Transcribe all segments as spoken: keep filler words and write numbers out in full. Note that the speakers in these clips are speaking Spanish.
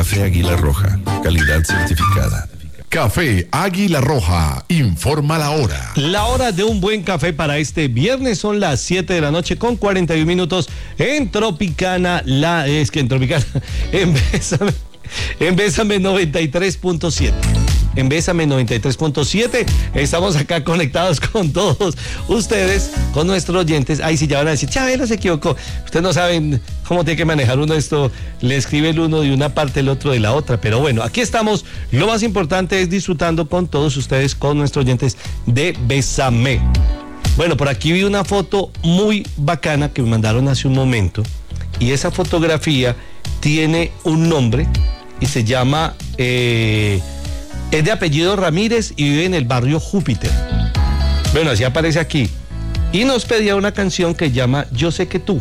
Café Águila Roja, calidad certificada. Café Águila Roja, informa la hora. La hora de un buen café para este viernes son las siete de la noche con cuarenta y un minutos en Tropicana, la, es que en Tropicana, en Bésame, en Bésame noventa y tres punto siete. En Bésame noventa y tres punto siete. Estamos acá conectados con todos ustedes, con nuestros oyentes. Ahí sí ya van a decir, Chabelo se equivocó. Ustedes no saben cómo tiene que manejar uno esto. Le escribe el uno de una parte, el otro de la otra. Pero bueno, aquí estamos. Lo más importante es disfrutando con todos ustedes, con nuestros oyentes de Bésame. Bueno, por aquí vi una foto muy bacana que me mandaron hace un momento. Y esa fotografía tiene un nombre y se llama... Eh, Es de apellido Ramírez y vive en el barrio Júpiter. Bueno, así aparece aquí. Y nos pedía una canción que llama Yo sé que tú.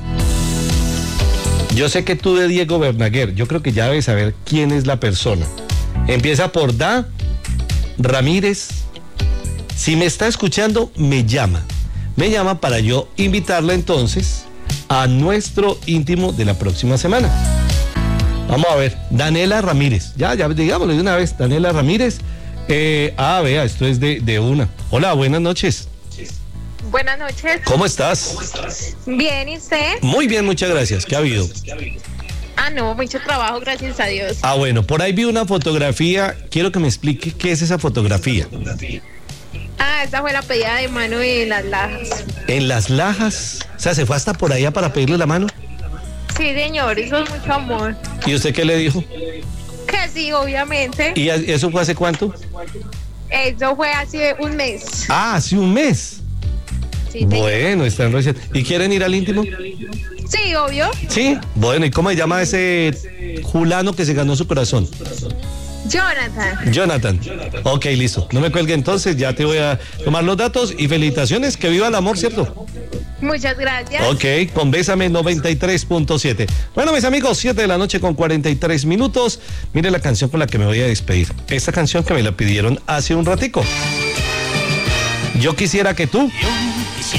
Yo sé que tú de Diego Verdaguer. Yo creo que ya debes saber quién es la persona. Empieza por Da, Ramírez. Si me está escuchando, me llama. Me llama para yo invitarla entonces a nuestro íntimo de la próxima semana. Vamos a ver, Daniela Ramírez, ya, ya, digámoslo de una vez, Daniela Ramírez, eh, ah, vea, esto es de, de una. Hola, buenas noches. Buenas noches. ¿Cómo estás? Bien, ¿y usted? Muy bien, muchas gracias, ¿qué ha habido? Ah, no, mucho trabajo, gracias a Dios. Ah, bueno, por ahí vi una fotografía, quiero que me explique qué es esa fotografía. Ah, esa fue la pedida de mano en Las Lajas. ¿En Las Lajas? O sea, ¿se fue hasta por allá para pedirle la mano? Sí, señor, eso es mucho amor. ¿Y usted qué le dijo? Que sí, obviamente. ¿Y eso fue hace cuánto? Eso fue hace un mes. Ah, hace un mes. Sí, bueno, están recién. ¿Y quieren ir al íntimo? Sí, obvio. Sí, bueno, ¿y cómo se llama ese fulano que se ganó su corazón? Jonathan. Jonathan. Ok, listo. No me cuelgue entonces, ya te voy a tomar los datos y felicitaciones, que viva el amor, ¿cierto? Muchas gracias. Ok, con Bésame noventa y tres punto siete. Bueno, mis amigos, siete de la noche con cuarenta y tres minutos. Mire la canción con la que me voy a despedir. Esta canción que me la pidieron hace un ratico. Yo quisiera que tú...